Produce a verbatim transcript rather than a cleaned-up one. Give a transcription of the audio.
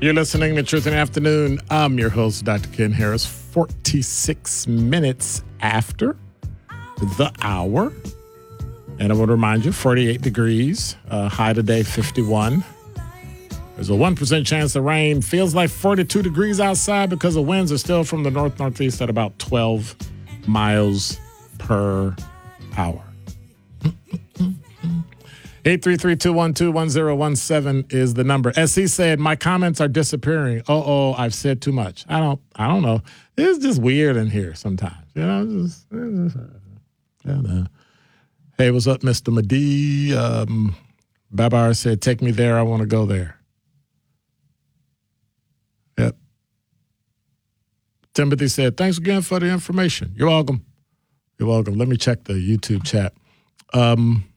You're listening to Truth in the Afternoon. I'm your host, Doctor Ken Harris. forty-six minutes after the hour. And I want to remind you, forty-eight degrees, uh, high today, fifty-one. There's a one percent chance of rain. Feels like forty-two degrees outside because the winds are still from the north-northeast at about twelve miles per hour. eight three three, two one two, one zero one seven is the number. S C said, my comments are disappearing. Uh-oh, I've said too much. I don't I don't know. It's just weird in here sometimes. You know, just, just I don't know. Hey, what's up, Mister Madi? Um, Babar said, take me there. I want to go there. Yep. Timothy said, thanks again for the information. You're welcome. You're welcome. Let me check the YouTube chat. Um...